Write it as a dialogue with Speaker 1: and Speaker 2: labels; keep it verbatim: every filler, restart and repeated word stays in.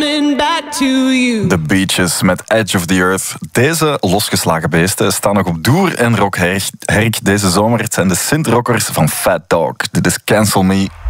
Speaker 1: coming back to you.
Speaker 2: The Beaches met Edge of the Earth. Deze losgeslagen beesten staan nog op Doer en Rock Herk deze zomer. Het zijn de Sint-Rockers van Fat Dog. Dit is Cancel Me